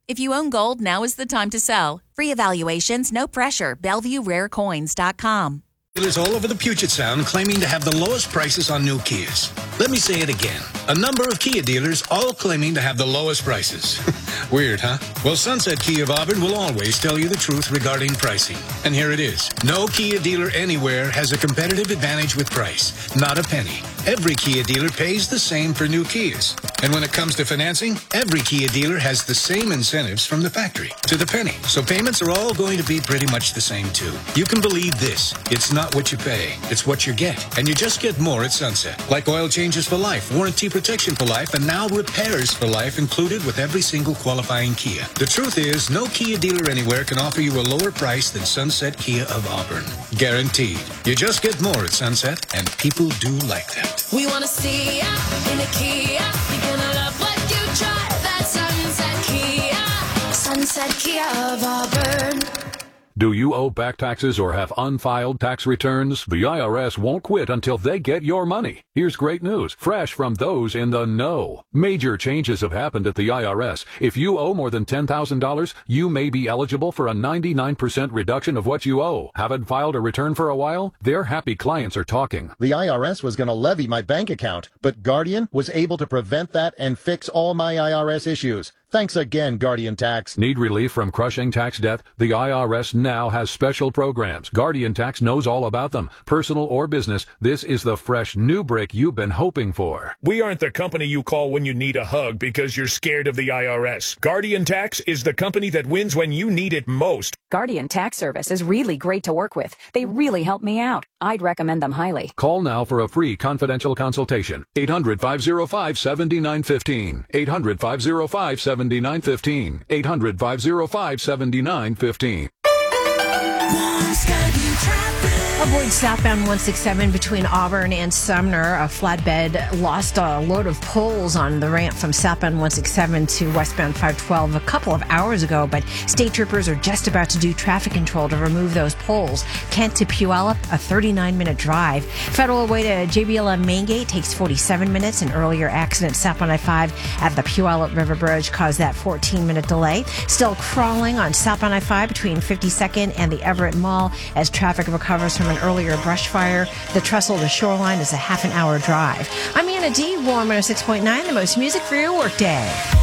If you own gold, now is the time to sell. Free evaluations, no pressure. BellevueRareCoins.com. Dealers all over the Puget Sound claiming to have the lowest prices on new Kias. Let me say it again. A number of Kia dealers all claiming to have the lowest prices. Weird, huh? Well, Sunset Kia of Auburn will always tell you the truth regarding pricing. And here it is. No Kia dealer anywhere has a competitive advantage with price. Not a penny. Every Kia dealer pays the same for new Kias. And when it comes to financing, every Kia dealer has the same incentives from the factory to the penny. So payments are all going to be pretty much the same too. You can believe this. It's not what you pay. It's what you get. And you just get more at Sunset. Like oil changes for life, warranty protection for life, and now repairs for life included with every single qualifying Kia. The truth is, no Kia dealer anywhere can offer you a lower price than Sunset Kia of Auburn. Guaranteed. You just get more at Sunset, and people do like that. We want to see ya in a Kia. You're gonna love what you drive. That's Sunset Kia. Sunset Kia of Auburn. Do you owe back taxes or have unfiled tax returns? The IRS won't quit until they get your money. Here's great news, fresh from those in the know. Major changes have happened at the IRS. If you owe more than $10,000, you may be eligible for a 99% reduction of what you owe. Haven't filed a return for a while? Their happy clients are talking. The IRS was going to levy my bank account, but Guardian was able to prevent that and fix all my IRS issues. Thanks again, Guardian Tax. Need relief from crushing tax debt? The IRS now has special programs. Guardian Tax knows all about them. Personal or business, this is the fresh new break you've been hoping for. We aren't the company you call when you need a hug because you're scared of the IRS. Guardian Tax is the company that wins when you need it most. Guardian Tax Service is really great to work with. They really help me out. I'd recommend them highly. Call now for a free confidential consultation. 800-505-7915. 800-505-7915. 800-505-7915. Avoid southbound 167 between Auburn and Sumner. A flatbed lost a load of poles on the ramp from southbound 167 to westbound 512 a couple of hours ago, but state troopers are just about to do traffic control to remove those poles. Kent to Puyallup, a 39-minute drive. Federal way to JBLM Main Gate takes 47 minutes. An earlier accident southbound I-5 at the Puyallup River Bridge caused that 14-minute delay. Still crawling on southbound I-5 between 52nd and the Everett Mall as traffic recovers from an earlier brush fire. The Trestle to Shoreline is a half an hour drive. I'm Anna D. Warm 106.9, the most music for your workday.